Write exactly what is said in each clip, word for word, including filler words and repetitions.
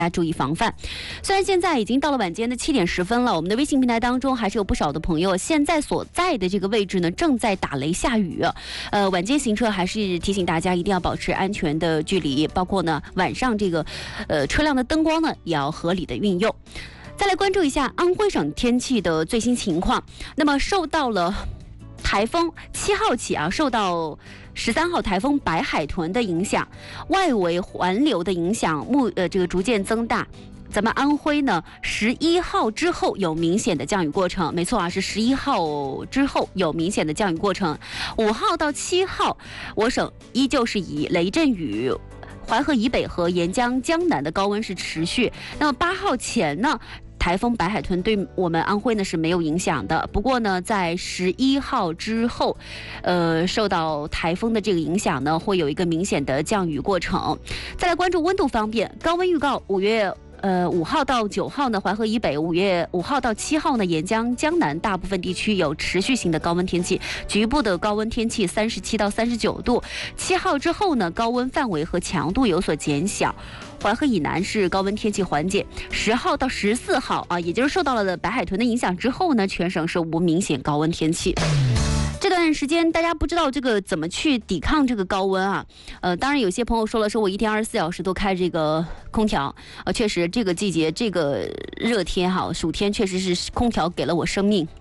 大家注意防范。虽然现在已经到了晚间的七点十分了，我们的微信平台当中还是有不少的朋友现在所在的这个位置呢正在打雷下雨，呃，晚间行车还是提醒大家一定要保持安全的距离，包括呢晚上这个呃车辆的灯光呢也要合理的运用。再来关注一下安徽省天气的最新情况，那么受到了台风七号起啊，受到十三号台风白海豚的影响，外围环流的影响，目呃这个逐渐增大。咱们安徽呢，十一号之后有明显的降雨过程，没错啊，是十一号之后有明显的降雨过程。五号到七号，我省依旧是以雷阵雨。淮河以北和沿江江南的高温是持续。那么八号前呢？台风白海豚对我们安徽呢是没有影响的，不过呢，在十一号之后，呃，受到台风的这个影响呢，会有一个明显的降雨过程。再来关注温度方面，高温预告五月。呃，五号到九号呢，淮河以北；五月五号到七号呢，沿江江南大部分地区有持续性的高温天气，局部的高温天气三十七到三十九度。七号之后呢，高温范围和强度有所减小。淮河以南是高温天气缓解，十号到十四号啊，也就是受到了白海豚的影响之后呢，全省是无明显高温天气。这段时间大家不知道这个怎么去抵抗这个高温啊？呃，当然有些朋友说了，说我一天二十四小时都开这个空调，呃，确实这个季节这个热天哈，暑天确实是空调给了我生命。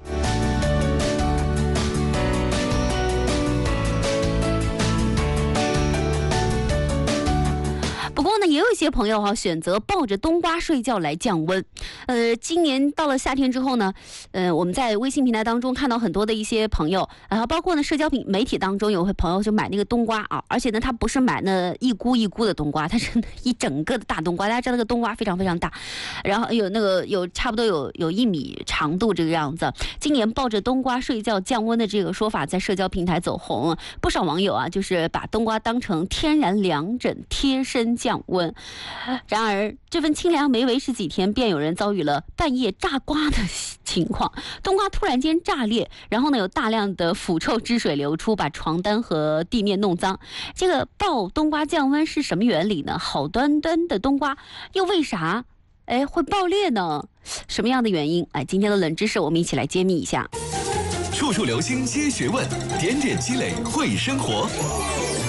不过呢，也有一些朋友哈、啊、选择抱着冬瓜睡觉来降温。呃，今年到了夏天之后呢，呃，我们在微信平台当中看到很多的一些朋友，然后包括呢社交媒体当中有位朋友就买那个冬瓜啊，而且呢他不是买那一菇一菇的冬瓜，他是一整个的大冬瓜。大家知道那个冬瓜非常非常大，然后有那个有差不多有有一米长度这个样子。今年抱着冬瓜睡觉降温的这个说法在社交平台走红，不少网友啊就是把冬瓜当成天然凉枕，贴身降温。然而这份清凉没维持几天，便有人遭遇了半夜炸瓜的情况，冬瓜突然间炸裂，然后呢有大量的腐臭汁水流出，把床单和地面弄脏。这个爆冬瓜降温是什么原理呢？好端端的冬瓜又为啥哎会爆裂呢？什么样的原因？哎，今天的冷知识我们一起来揭秘一下。 处处留心皆学问，点点积累会生活。